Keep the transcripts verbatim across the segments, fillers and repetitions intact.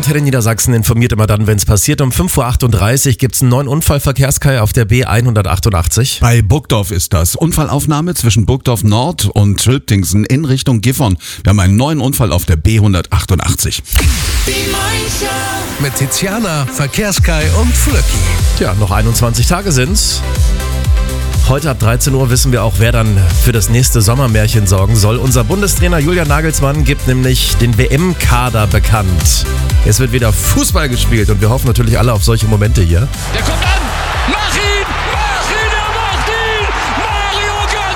Antenne Niedersachsen informiert immer dann, wenn es passiert. Um fünf Uhr achtunddreißig gibt es einen neuen Unfall, Verkehrskai auf der B hundertachtundachtzig. Bei Burgdorf ist das. Unfallaufnahme zwischen Burgdorf Nord und Schülptingsen in Richtung Gifhorn. Wir haben einen neuen Unfall auf der B hundertachtundachtzig. Mit Tiziana, Verkehrskai und Flöcki. Tja, noch einundzwanzig Tage sind's. Heute ab dreizehn Uhr wissen wir auch, wer dann für das nächste Sommermärchen sorgen soll. Unser Bundestrainer Julian Nagelsmann gibt nämlich den W M-Kader bekannt. Es wird wieder Fußball gespielt und wir hoffen natürlich alle auf solche Momente hier. Der kommt an! Mach ihn! Mach ihn! Er macht ihn!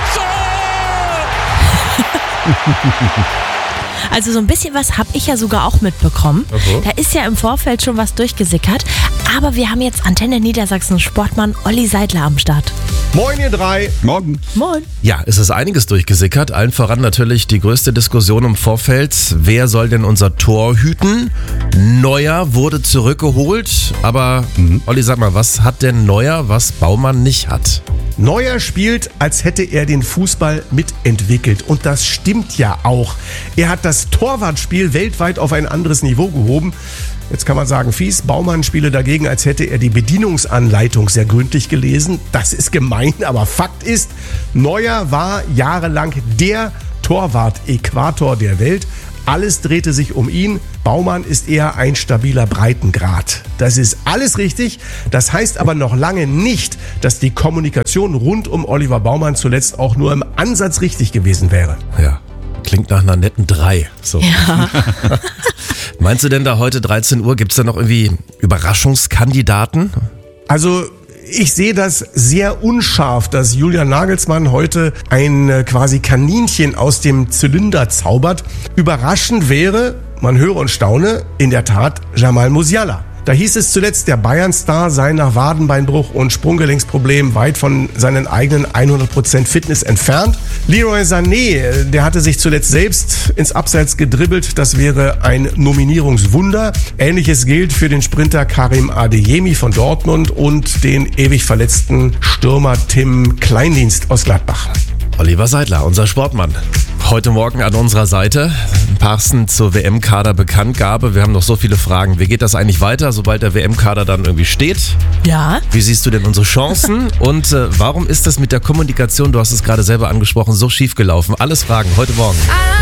Mario Götze! Also so ein bisschen was habe ich ja sogar auch mitbekommen. Okay. Da ist ja im Vorfeld schon was durchgesickert. Aber wir haben jetzt Antenne Niedersachsen Sportmann Olli Seidler am Start. Moin ihr drei. Morgen. Moin. Ja, es ist einiges durchgesickert. Allen voran natürlich die größte Diskussion im Vorfeld. Wer soll denn unser Tor hüten? Neuer wurde zurückgeholt. Aber mhm. Olli, sag mal, was hat denn Neuer, was Baumann nicht hat? Neuer spielt, als hätte er den Fußball mitentwickelt. Und das stimmt ja auch. Er hat das Torwartspiel weltweit auf ein anderes Niveau gehoben. Jetzt kann man sagen, fies. Baumann spiele dagegen, als hätte er die Bedienungsanleitung sehr gründlich gelesen. Das ist gemein, aber Fakt ist, Neuer war jahrelang der Torwart-Äquator der Welt. Alles drehte sich um ihn. Baumann ist eher ein stabiler Breitengrad. Das ist alles richtig. Das heißt aber noch lange nicht, dass die Kommunikation rund um Oliver Baumann zuletzt auch nur im Ansatz richtig gewesen wäre. Ja, klingt nach einer netten drei. So. Ja. Meinst du denn da heute dreizehn Uhr, gibt es da noch irgendwie Überraschungskandidaten? Also ich sehe das sehr unscharf, dass Julian Nagelsmann heute ein äh, quasi Kaninchen aus dem Zylinder zaubert. Überraschend wäre, man höre und staune, in der Tat Jamal Musiala. Da hieß es zuletzt, der Bayern-Star sei nach Wadenbeinbruch und Sprunggelenksproblem weit von seinen eigenen hundert Prozent Fitness entfernt. Leroy Sané, der hatte sich zuletzt selbst ins Abseits gedribbelt. Das wäre ein Nominierungswunder. Ähnliches gilt für den Sprinter Karim Adeyemi von Dortmund und den ewig verletzten Stürmer Tim Kleindienst aus Gladbach. Oliver Seidler, unser Sportmann. Heute Morgen an unserer Seite, passend zur W M-Kader-Bekanntgabe. Wir haben noch so viele Fragen. Wie geht das eigentlich weiter, sobald der W M-Kader dann irgendwie steht? Ja. Wie siehst du denn unsere Chancen? Und äh, warum ist das mit der Kommunikation, du hast es gerade selber angesprochen, so schief gelaufen? Alles Fragen heute Morgen.